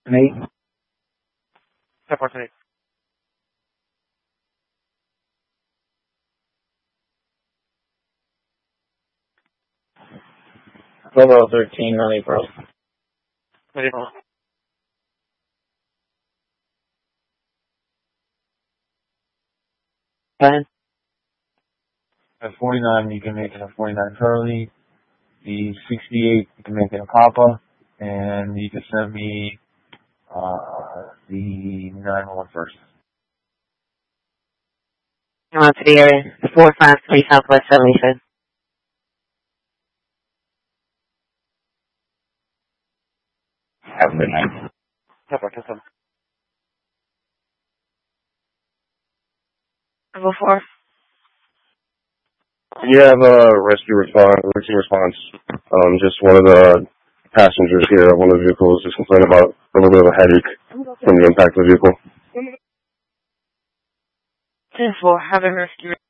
8. 10.8. Level 13, non April. April. 10. At 49, you can make it a 49 Charlie. The 68, you can make it a Papa. And you can send me the 911 first. Come on to the area. 453 Southwest 75. Have a good night. 10.7. Level 4. You have a rescue response. Just one of the passengers here of one of the vehicles just complained about a little bit of a headache from the impact of the vehicle. 10-4, have a rescue.